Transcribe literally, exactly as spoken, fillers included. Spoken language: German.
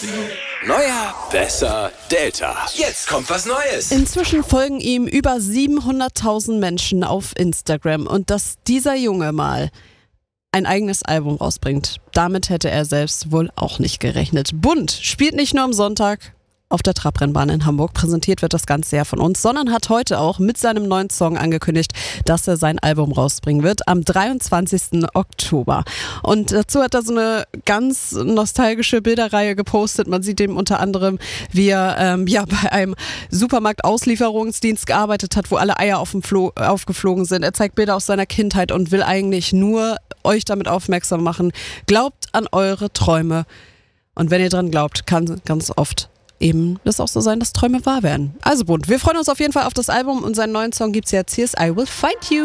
Neuer, besser, Delta. Jetzt kommt was Neues. Inzwischen folgen ihm über siebenhunderttausend Menschen auf Instagram. Und dass dieser Junge mal ein eigenes Album rausbringt, damit hätte er selbst wohl auch nicht gerechnet. Bunt spielt nicht nur am Sonntag auf der Trabrennbahn in Hamburg. Präsentiert wird das Ganze ja von uns, sondern hat heute auch mit seinem neuen Song angekündigt, dass er sein Album rausbringen wird am dreiundzwanzigsten Oktober. Und dazu hat er so eine ganz nostalgische Bilderreihe gepostet. Man sieht ihm unter anderem, wie er ähm, ja, bei einem Supermarkt-Auslieferungsdienst gearbeitet hat, wo alle Eier auf dem Flo- aufgeflogen sind. Er zeigt Bilder aus seiner Kindheit und will eigentlich nur euch damit aufmerksam machen. Glaubt an eure Träume. Und wenn ihr dran glaubt, kann ganz oft eben das auch so sein, dass Träume wahr werden. Also bunt. Wir freuen uns auf jeden Fall auf das Album und seinen neuen Song gibt's jetzt. Hier ist I Will Find You.